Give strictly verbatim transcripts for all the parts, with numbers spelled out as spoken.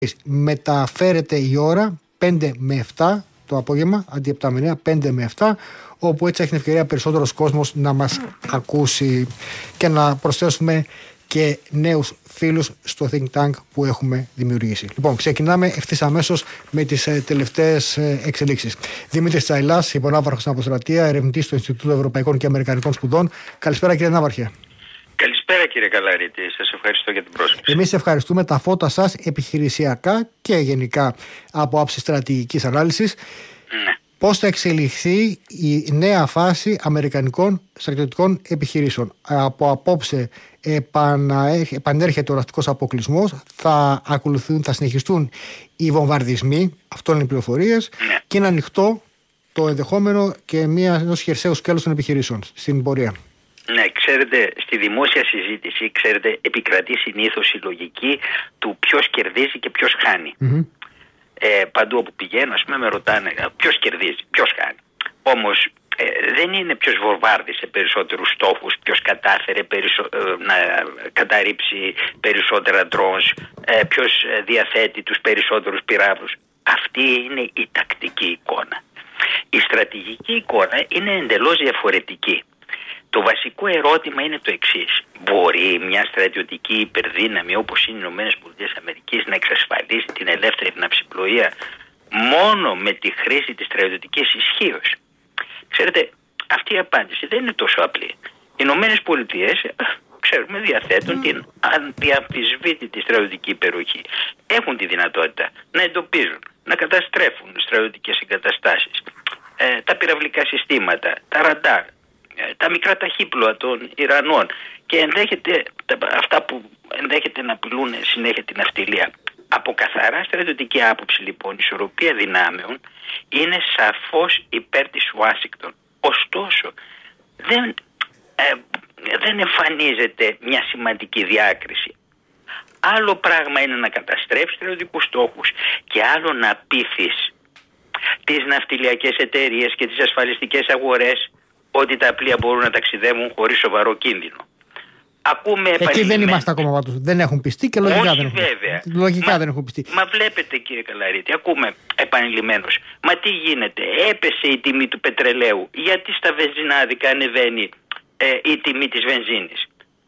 Μεταφέρεται η ώρα πέντε με επτά το απόγευμα, αντί επτά με εννιά, πέντε με επτά, όπου έτσι έχει την ευκαιρία περισσότερος κόσμος να μας ακούσει και να προσθέσουμε και νέους φίλους στο Think Tank που έχουμε δημιουργήσει. Λοιπόν, ξεκινάμε ευθύς αμέσως με τις ε, τελευταίες ε, εξελίξεις. Δημήτρης Τσαϊλάς, υπονάβαρχος στην Αποστρατεία, ερευνητής στο Ινστιτούτο Ευρωπαϊκών και Αμερικανικών Σπουδών. Καλησπέρα, κύριε Ναύαρχε. Καλησπέρα, κύριε Καλαρίτη. Σας ευχαριστώ για την πρόσκληση. Εμείς ευχαριστούμε. Τα φώτα σας επιχειρησιακά και γενικά από άψη στρατηγικής ανάλυσης. Ναι. Πώς θα εξελιχθεί η νέα φάση αμερικανικών στρατιωτικών επιχειρήσεων. Από απόψε επανέρχεται ο ραστικός αποκλεισμός, θα ακολουθούν, θα συνεχιστούν οι βομβαρδισμοί, αυτό είναι οι πληροφορίες, ναι. Και είναι ανοιχτό το ενδεχόμενο και μια ενός χερσαίου σκέλους των επιχειρήσεων στην πορεία. Ναι, ξέρετε, στη δημόσια συζήτηση, ξέρετε, επικρατεί συνήθως η λογική του ποιος κερδίζει και ποιος χάνει. Mm-hmm. Ε, παντού όπου πηγαίνω, ας πούμε, με ρωτάνε ποιος κερδίζει, ποιος χάνει. Όμως ε, δεν είναι ποιος βομβάρδισε περισσότερους στόχους, ποιος κατάφερε περισσο... ε, να καταρρύψει περισσότερα drones, ε, ποιος διαθέτει τους περισσότερους πυράβλους. Αυτή είναι η τακτική εικόνα. Η στρατηγική εικόνα είναι εντελώς διαφορετική. Το βασικό ερώτημα είναι το εξής. Μπορεί μια στρατιωτική υπερδύναμη όπως είναι οι Ηνωμένες Πολιτείες Αμερικής να εξασφαλίσει την ελεύθερη ναυσιπλοεία μόνο με τη χρήση της στρατιωτικής ισχύως? Ξέρετε, αυτή η απάντηση δεν είναι τόσο απλή. Οι Ηνωμένες Πολιτείες, ξέρουμε, διαθέτουν την αδιαμφισβήτητη στρατιωτική υπεροχή. Έχουν τη δυνατότητα να εντοπίζουν, να καταστρέφουν στρατιωτικές εγκαταστάσεις, ε, τα πυραυλικά συστήματα, τα ραντάρ, τα μικρά ταχύπλοα των Ιρανών και ενδέχεται αυτά που ενδέχεται να απειλούν συνέχεια την ναυτιλία. Από καθαρά στρατιωτική άποψη, λοιπόν, η ισορροπία δυνάμεων είναι σαφώς υπέρ της Ουάσιγκτον. Ωστόσο, δεν, ε, δεν εμφανίζεται μια σημαντική διάκριση. Άλλο πράγμα είναι να καταστρέψεις στρατιωτικούς στόχους και άλλο να πείθεις τις ναυτιλιακές εταιρείες και τις ασφαλιστικές αγορές ότι τα πλοία μπορούν να ταξιδεύουν χωρίς σοβαρό κίνδυνο. Ακούμε Εκεί δεν είμαστε ακόμα πάντως. Δεν έχουν πιστεί και λογικά, Όχι, δεν, έχουν. βέβαια. λογικά μα, δεν έχουν πιστεί. Μα βλέπετε, κύριε Καλαρίτη, ακούμε επανειλημμένως. Μα τι γίνεται, έπεσε η τιμή του πετρελαίου. Γιατί στα βενζινάδικα ανεβαίνει ε, η τιμή της βενζίνης?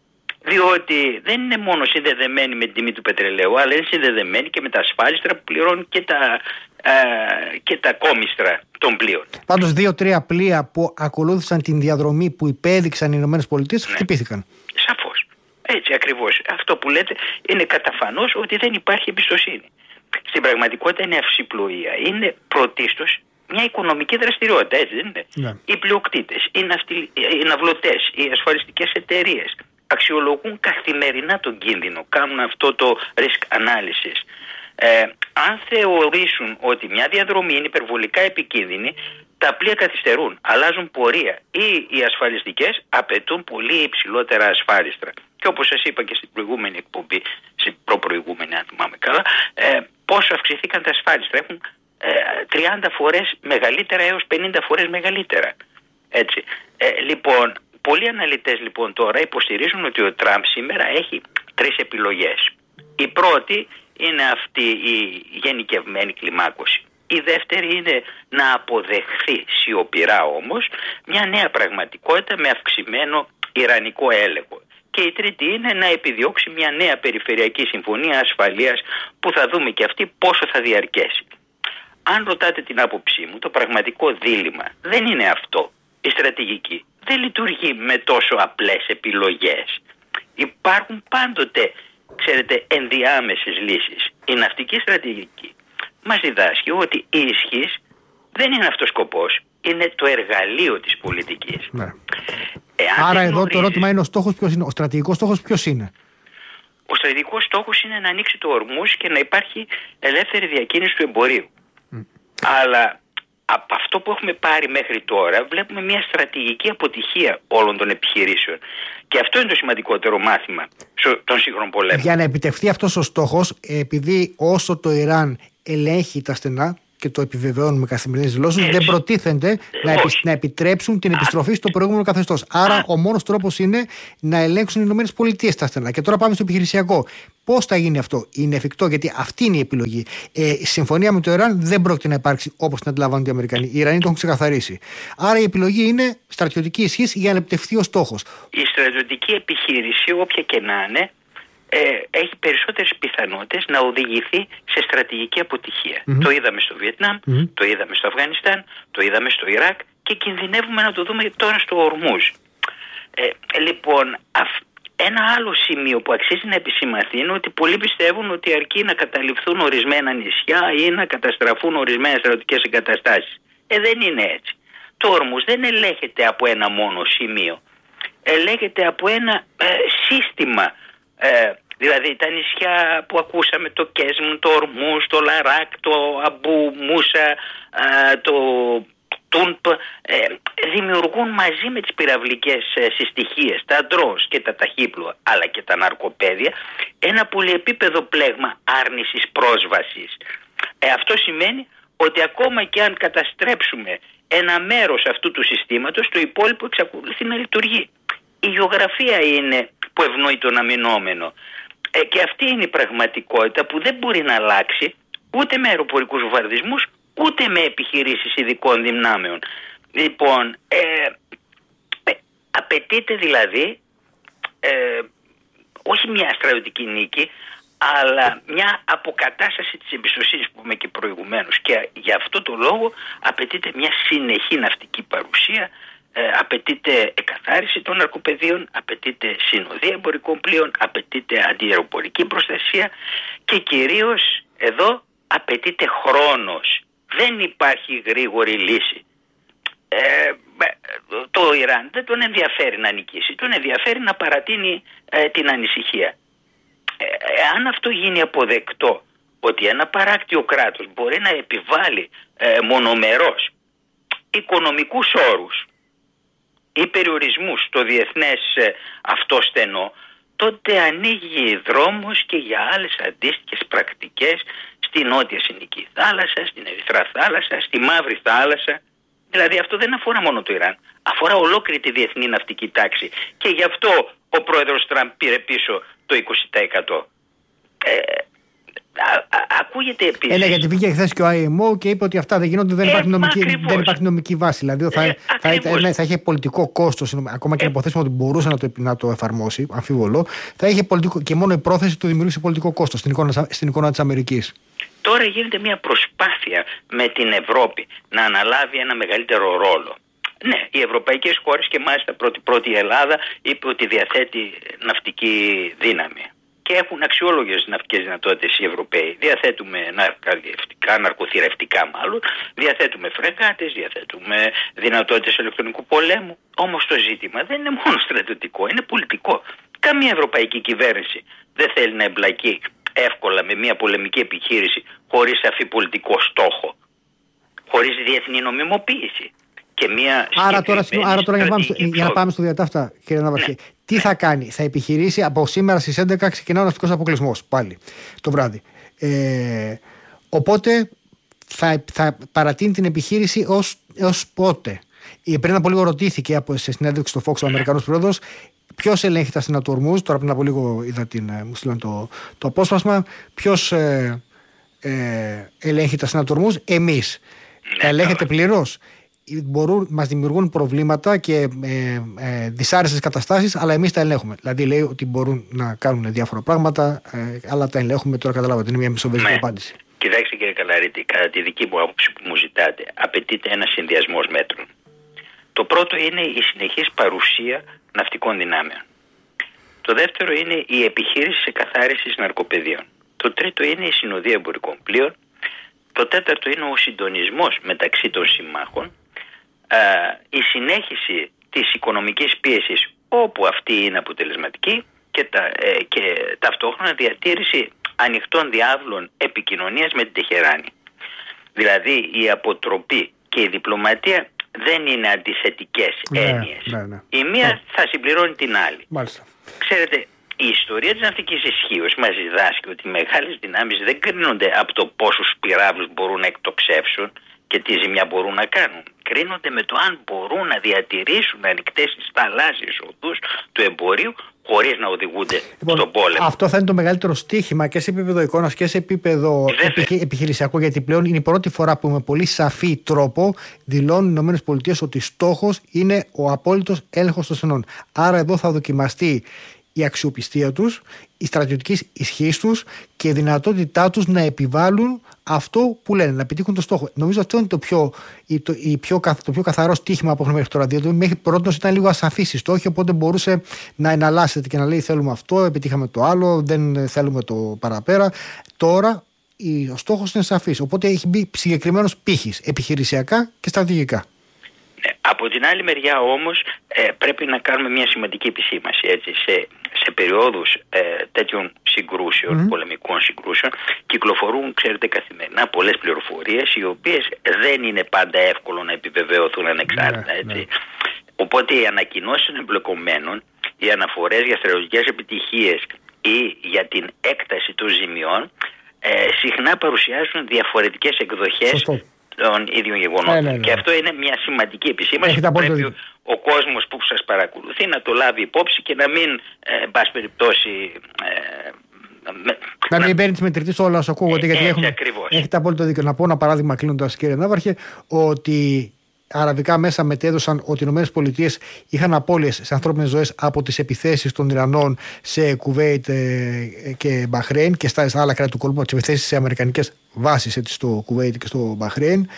Διότι δεν είναι μόνο συνδεδεμένη με την τιμή του πετρελαίου, αλλά είναι συνδεδεμένη και με τα ασφάλιστρα που πληρώνουν και τα, ε, και τα κόμιστρα των πλοίων. Πάντως δύο-τρία πλοία που ακολούθησαν την διαδρομή που υπέδειξαν οι Ηνωμένες Πολιτείες, ναι, χτυπήθηκαν. Σαφώς. Έτσι ακριβώς. Αυτό που λέτε είναι καταφανώς ότι δεν υπάρχει εμπιστοσύνη. Στην πραγματικότητα είναι αυσιπλοεία. Είναι πρωτίστως μια οικονομική δραστηριότητα, έτσι δεν είναι? Ναι. Οι πλειοκτήτες, οι, ναυτιλ... οι ναυλωτές, οι ασφαλιστικές εταιρείες αξιολογούν καθημερινά τον κίνδυνο, κάνουν αυτό το risk analysis. Ε, αν θεωρήσουν ότι μια διαδρομή είναι υπερβολικά επικίνδυνη, τα πλοία καθυστερούν, αλλάζουν πορεία ή οι ασφαλιστικές απαιτούν πολύ υψηλότερα ασφάλιστρα. Και όπως σας είπα και στην προηγούμενη εκπομπή, στην προπροηγούμενη αν θυμάμαι καλά, ε, πόσο αυξηθήκαν τα ασφάλιστρα. Έχουν ε, τριάντα φορές μεγαλύτερα έως πενήντα φορές μεγαλύτερα. Έτσι. Ε, λοιπόν, πολλοί αναλυτές λοιπόν τώρα υποστηρίζουν ότι ο Τραμπ σήμερα έχει τρεις επιλογές. Η πρώτη είναι αυτή η γενικευμένη κλιμάκωση. Η δεύτερη είναι να αποδεχθεί σιωπηρά όμως μια νέα πραγματικότητα με αυξημένο ιρανικό έλεγχο. Και η τρίτη είναι να επιδιώξει μια νέα περιφερειακή συμφωνία ασφαλείας που θα δούμε και αυτή πόσο θα διαρκέσει. Αν ρωτάτε την άποψή μου, το πραγματικό δίλημμα δεν είναι αυτό. Η στρατηγική δεν λειτουργεί με τόσο απλές επιλογές. Υπάρχουν πάντοτε, ξέρετε, ενδιάμεσες λύσεις. Η ναυτική στρατηγική μας διδάσκει ότι η ισχύς δεν είναι αυτός σκοπός, είναι το εργαλείο της πολιτικής. Ναι. Άρα εδώ γνωρίζεις... το ερώτημα είναι ο στόχος ποιος είναι, ο στρατηγικός στόχος ποιος είναι? Ο στρατηγικός στόχος είναι να ανοίξει το ορμούς και να υπάρχει ελεύθερη διακίνηση του εμπορίου. Mm. Αλλά από αυτό που έχουμε πάρει μέχρι τώρα βλέπουμε μια στρατηγική αποτυχία όλων των επιχειρήσεων. Και αυτό είναι το σημαντικότερο μάθημα των σύγχρονων πολέμων. Για να επιτευχθεί αυτός ο στόχος, επειδή όσο το Ιράν ελέγχει τα στενά, και το επιβεβαιώνουν με καθημερινές δηλώσεις, δεν προτίθενται να, επι, να επιτρέψουν την επιστροφή στο προηγούμενο καθεστώς. Άρα, ο μόνος τρόπος είναι να ελέγξουν οι ΗΠΑ τα στενά. Και τώρα πάμε στο επιχειρησιακό. Πώς θα γίνει αυτό? Είναι εφικτό? Γιατί αυτή είναι η επιλογή. Ε, η συμφωνία με το Ιράν δεν πρόκειται να υπάρξει όπως την αντιλαμβάνονται οι Αμερικανοί. Οι Ιρανοί το έχουν ξεκαθαρίσει. Άρα η επιλογή είναι στρατιωτική ισχύς για να επιτευχθεί ο στόχος. Η στρατιωτική επιχείρηση, όποια και να είναι, ε, έχει περισσότερες πιθανότητες να οδηγηθεί σε στρατηγική αποτυχία. Mm-hmm. Το είδαμε στο Βιετνάμ, mm-hmm. το είδαμε στο Αφγανιστάν, το είδαμε στο Ιράκ και κινδυνεύουμε να το δούμε τώρα στο Ορμούζ. Ε, λοιπόν, αυτό. Ένα άλλο σημείο που αξίζει να επισημανθεί είναι ότι πολλοί πιστεύουν ότι αρκεί να καταληφθούν ορισμένα νησιά ή να καταστραφούν ορισμένες στρατιωτικές εγκαταστάσεις. Ε, δεν είναι έτσι. Το Ορμούζ δεν ελέγχεται από ένα μόνο σημείο. Ελέγχεται από ένα ε, σύστημα. Ε, δηλαδή τα νησιά που ακούσαμε, το Κέσμουν, το Ορμούζ, το Λαράκ, το Αμπού Μούσα, ε, το Τούνπ, ε, δημιουργούν μαζί με τις πυραυλικές ε, συστοιχίες, τα ντρός και τα ταχύπλοα αλλά και τα ναρκοπαίδια ένα πολυεπίπεδο πλέγμα άρνησης πρόσβασης. Ε, αυτό σημαίνει ότι ακόμα και αν καταστρέψουμε ένα μέρος αυτού του συστήματος, το υπόλοιπο εξακολουθεί να λειτουργεί. Η γεωγραφία είναι που ευνοεί τον αμυνόμενο. Ε, και αυτή είναι η πραγματικότητα που δεν μπορεί να αλλάξει ούτε με αεροπορικούς βομβαρδισμούς ούτε με επιχειρήσεις ειδικών δυνάμεων. Λοιπόν, ε, ε, απαιτείται δηλαδή ε, όχι μια στρατιωτική νίκη, αλλά μια αποκατάσταση της εμπιστοσύνης που είπαμε και προηγουμένως. Και για αυτό το λόγο απαιτείται μια συνεχή ναυτική παρουσία, ε, απαιτείται εκαθάριση των ναρκοπαιδείων, απαιτείται συνοδεία εμπορικών πλοίων, απαιτείται αντιαεροπορική προστασία και κυρίως εδώ απαιτείται χρόνος. Δεν υπάρχει γρήγορη λύση. Ε, το Ιράν δεν τον ενδιαφέρει να νικήσει, τον ενδιαφέρει να παρατείνει ε, την ανησυχία. Ε, αν αυτό γίνει αποδεκτό, ότι ένα παράκτιο κράτος μπορεί να επιβάλλει ε, μονομερός οικονομικούς όρους ή περιορισμούς στο διεθνές ε, αυτό στενό, τότε ανοίγει δρόμος και για άλλες αντίστοιχες πρακτικές στη Νότια Συνική Θάλασσα, στην Ερυθρά Θάλασσα, στη Μαύρη Θάλασσα. Δηλαδή αυτό δεν αφορά μόνο το Ιράν, αφορά ολόκληρη τη διεθνή ναυτική τάξη. Και γι' αυτό ο πρόεδρος Τραμπ πήρε πίσω το είκοσι τοις εκατό. Ε, α, α, ακούγεται επίσης. Έλα, γιατί βγήκε χθες και ο άι εμ ο και είπε ότι αυτά δεν γίνονται, δεν, ε, υπάρχει, νομική, δεν υπάρχει νομική βάση. Δηλαδή θα, ε, θα, θα, θα είχε πολιτικό κόστος, ακόμα και να υποθέσουμε ότι μπορούσε να το, να το εφαρμόσει, αμφίβολο, θα είχε πολιτικό, και μόνο η πρόθεση του δημιουργήσει πολιτικό κόστος στην εικόνα, στην εικόνα της Αμερικής. Τώρα γίνεται μια προσπάθεια με την Ευρώπη να αναλάβει ένα μεγαλύτερο ρόλο. Ναι, οι ευρωπαϊκές χώρες και μάλιστα πρώτη, πρώτη η Ελλάδα είπε ότι διαθέτει ναυτική δύναμη. Και έχουν αξιόλογες ναυτικές δυνατότητες οι Ευρωπαίοι. Διαθέτουμε ναρκωτικά, ναρκοθυρευτικά μάλλον, διαθέτουμε φρεγάτες, διαθέτουμε δυνατότητες ηλεκτρονικού πολέμου. Όμως το ζήτημα δεν είναι μόνο στρατιωτικό, είναι πολιτικό. Καμία ευρωπαϊκή κυβέρνηση δεν θέλει να εμπλακεί εύκολα με μια πολεμική επιχείρηση χωρίς σαφή πολιτικό στόχο, χωρίς διεθνή νομιμοποίηση. Και μια άρα τώρα, άρα τώρα για, να πάμε στο, για να πάμε στο διατάφτα, κύριε Ναυαρχέ, ναι. τι ναι. θα κάνει? Θα επιχειρήσει από σήμερα στις έντεκα, ξεκινά ο ναυτικός αποκλεισμός πάλι το βράδυ. Ε, οπότε θα, θα παρατείνει την επιχείρηση ως, ως πότε? Πριν από λίγο ρωτήθηκε από, σε συνέντευξη στο Fox ο Αμερικανός πρόεδρος ποιος ελέγχει τα στενά του Ορμούζ. Τώρα πριν από λίγο είδα την, μου στείλαν το, το απόσπασμα. Ποιος ε, ε, ελέγχει τα στενά του Ορμούζ? Εμείς. Ναι, τα ελέγχετε πλήρως? Μπορούν, μας δημιουργούν προβλήματα και ε, ε, δυσάρεστες καταστάσεις, αλλά εμείς τα ελέγχουμε. Δηλαδή λέει ότι μπορούν να κάνουν διάφορα πράγματα, ε, αλλά τα ελέγχουμε. Τώρα καταλάβατε, είναι μια μισοβέζικη απάντηση. Κοιτάξτε κύριε Καλαρίτη, κατά τη δική μου άποψη που μου ζητάτε, απαιτείται ένας συνδυασμός μέτρων. Το πρώτο είναι η συνεχής παρουσία ναυτικών δυνάμεων. Το δεύτερο είναι η επιχείρηση εκαθάρισης ναρκοπαιδείων. Το τρίτο είναι η συνοδεία εμπορικών πλοίων. Το τέταρτο είναι ο συντονισμός μεταξύ των συμμάχων. Η συνέχιση της οικονομικής πίεσης όπου αυτή είναι αποτελεσματική και, τα, ε, και ταυτόχρονα διατήρηση ανοιχτών διάβλων επικοινωνίας με την Τεχεράνη. Δηλαδή η αποτροπή και η διπλωματία δεν είναι αντιθετικές ναι, έννοιες. Ναι, ναι. Η μία θα συμπληρώνει την άλλη. Μάλιστα. Ξέρετε, η ιστορία της ναυτικής ισχύως μας διδάσκει ότι οι μεγάλες δυνάμεις δεν κρίνονται από το πόσους πυράβλους μπορούν να εκτοξεύσουν και τι ζημιά μπορούν να κάνουν. Κρίνονται με το αν μπορούν να διατηρήσουν ανοιχτές τις θαλάσσιες οδούς του εμπορίου χωρίς να οδηγούνται λοιπόν, στον πόλεμο. Αυτό θα είναι το μεγαλύτερο στίχημα και σε επίπεδο εικόνας και σε επίπεδο επιχει... επιχειρησιακό, γιατί πλέον είναι η πρώτη φορά που με πολύ σαφή τρόπο δηλώνουν οι ΗΠΑ ότι στόχος είναι ο απόλυτος έλεγχος των στενών. Άρα εδώ θα δοκιμαστεί η αξιοπιστία τους, η στρατιωτική ισχύς τους και η δυνατότητά τους να επιβάλλουν αυτό που λένε, να επιτύχουν το στόχο. Νομίζω αυτό είναι το πιο, το, η πιο, το πιο καθαρό στίχημα που έχουμε μέχρι τώρα. Διότι μέχρι πρώτον ήταν λίγο ασαφής η στόχη, οπότε μπορούσε να εναλλάσσεται και να λέει θέλουμε αυτό, επιτύχαμε το άλλο, δεν θέλουμε το παραπέρα. Τώρα ο στόχος είναι σαφής. Οπότε έχει μπει συγκεκριμένος πύχης επιχειρησιακά και στρατηγικά. Από την άλλη μεριά όμως ε, πρέπει να κάνουμε μια σημαντική επισήμαση, έτσι, σε, σε περιόδους ε, τέτοιων συγκρούσεων, mm-hmm. πολεμικών συγκρούσεων, κυκλοφορούν, ξέρετε, καθημερινά πολλές πληροφορίες οι οποίες δεν είναι πάντα εύκολο να επιβεβαιωθούν ανεξάρτητα, έτσι. Yeah, yeah. Οπότε οι ανακοινώσεις των εμπλεκομένων, οι αναφορές για στρατιωτικές επιτυχίες ή για την έκταση των ζημιών ε, συχνά παρουσιάζουν διαφορετικές εκδοχές Σωστό. των ίδιων γεγονότων. Ναι, ναι, ναι. Και αυτό είναι μια σημαντική επισήμανση που πρέπει ο, ο κόσμος που σας παρακολουθεί να το λάβει υπόψη και να μην, ε, εν πάση περιπτώσει, ε, με, να μην παίρνει τη μετρητή στο όλα όσο ακούγονται. Ε, γιατί έτσι έχουν, ακριβώς. Έχετε απόλυτο δίκιο. Να πω ένα παράδειγμα κλείνοντας, κύριε Ναύαρχε, ότι αραβικά μέσα μετέδωσαν ότι οι ΗΠΑ είχαν απώλειες σε ανθρώπινες ζωές από τις επιθέσεις των Ιρανών σε Κουβέιτ και Μπαχρέιν και στα άλλα κράτη του κόλπου, από τις επιθέσεις σε αμερικανικές βάσεις, έτσι, στο Κουβέιτ και στο Μπαχρέιν.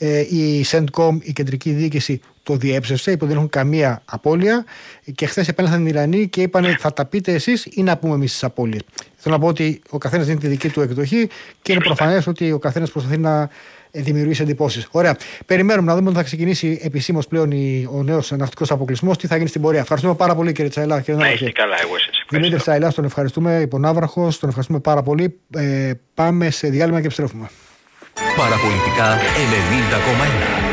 Η CENTCOM, η κεντρική διοίκηση, το διέψευσε, είπε ότι δεν έχουν καμία απώλεια και χθες επέλεξαν οι Ιρανοί και είπαν θα τα πείτε εσείς ή να πούμε εμείς τις απώλειες. Θέλω να πω ότι ο καθένας δίνει τη δική του εκδοχή και είναι προφανές ότι ο καθένας προσπαθεί να δημιουργήσει εντυπώσεις. Ωραία. Περιμένουμε να δούμε όταν θα ξεκινήσει επισήμως πλέον ο νέος ναυτικός αποκλεισμός, τι θα γίνει στην πορεία. Ευχαριστούμε πάρα πολύ, κύριε Τσαηλά. Κύριε να είστε καλά, εγώ σας ευχαριστώ. Δημήτρη Τσαηλά, τον ευχαριστούμε. Υπονάβραχος, τον ευχαριστούμε πάρα πολύ. Ε, πάμε σε διάλειμμα και επιστρέφουμε. Παραπολιτικά ενενήντα κόμμα ένα.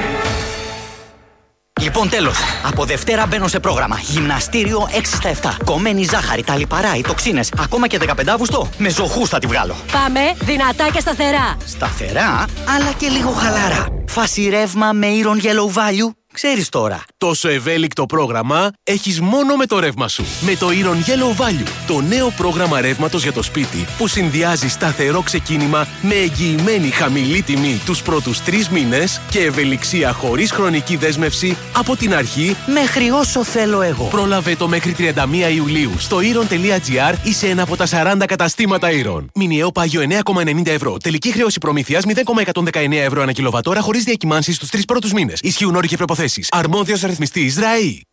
Λοιπόν, τέλος. Από Δευτέρα μπαίνω σε πρόγραμμα. Γυμναστήριο έξι στα επτά. Κομμένη ζάχαρη, τα λιπαρά, οι τοξίνες. Ακόμα και δεκαπέντε Αυγούστου. Με ζωχούς θα τη βγάλω. Πάμε δυνατά και σταθερά. Σταθερά, αλλά και λίγο χαλαρά. Φάση ρεύμα με Iron Yellow Value. Ξέρεις τώρα. Τόσο ευέλικτο πρόγραμμα έχεις μόνο με το ρεύμα σου. Με το Iron Yellow Value, το νέο πρόγραμμα ρεύματος για το σπίτι που συνδυάζει σταθερό ξεκίνημα με εγγυημένη χαμηλή τιμή τους πρώτους τρεις μήνες και ευελιξία χωρίς χρονική δέσμευση από την αρχή μέχρι όσο θέλω εγώ. Πρόλαβε το μέχρι τριάντα μία Ιουλίου στο iron τελεία gr ή σε ένα από τα σαράντα καταστήματα Iron. Μηνιαίο πάγιο εννέα κόμμα ενενήντα ευρώ. Τελική χρέωση προμήθειας μηδέν κόμμα εκατόν δεκαεννέα ευρώ ανά κιλοβατόρα χωρίς διακυμάνσεις στους τρεις πρώτους μήνες. Ισχύουν όροι και προποθέσεις. Αρμόδιος αριθμιστής ΡΑΗ.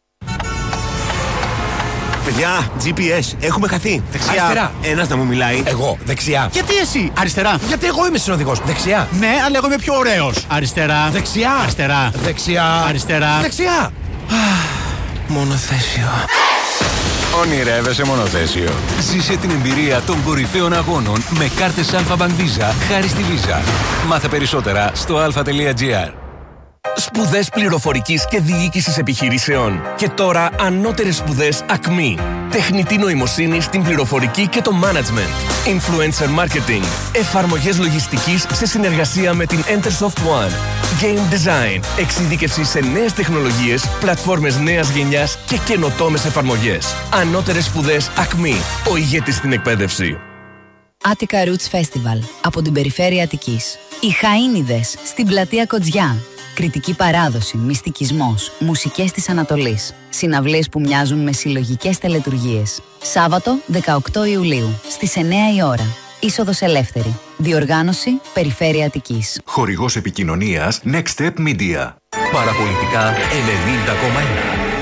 Παιδιά, τζι πι ες, έχουμε χαθεί. Δεξιά. Αριστερά. Ένας να μου μιλάει. Εγώ, δεξιά. Γιατί εσύ? Αριστερά. Γιατί εγώ είμαι συνοδηγός. Δεξιά. Ναι, αλλά εγώ είμαι πιο ωραίος. Αριστερά. Δεξιά. Αριστερά. Δεξιά. Αριστερά. Δεξιά. Μονοθέσιο. Ονειρεύεσαι μονοθέσιο. Ζήσε την εμπειρία των κορυφαίων αγώνων με κάρτες Alpha Bank Visa χάρη στη Visa. Μάθε περισσότερα στο alpha τελεία gr. Σπουδές πληροφορικής και διοίκησης επιχειρήσεων. Και τώρα ανώτερες σπουδές ΑΚΜΗ. Τεχνητή νοημοσύνη στην πληροφορική και το management. Influencer marketing. Εφαρμογές λογιστικής σε συνεργασία με την Entersoft One. Game design. Εξειδίκευση σε νέες τεχνολογίες, πλατφόρμες νέας γενιάς και καινοτόμες εφαρμογές. Ανώτερες σπουδές ΑΚΜΗ. Ο ηγέτης στην εκπαίδευση. Attica Roots Festival από την περιφέρεια Αττικής. Οι Χαΐνιδες στην πλατεία Κοτζιά. Κριτική παράδοση, μυστικισμός, μουσικές της Ανατολής. Συναυλίες που μοιάζουν με συλλογικές τελετουργίες. Σάββατο δεκαοκτώ Ιουλίου στις εννέα η ώρα. Είσοδος ελεύθερη. Διοργάνωση Περιφέρεια Αττικής. Χορηγός επικοινωνίας Next Step Media. Παραπολιτικά ενενήντα κόμμα ένα.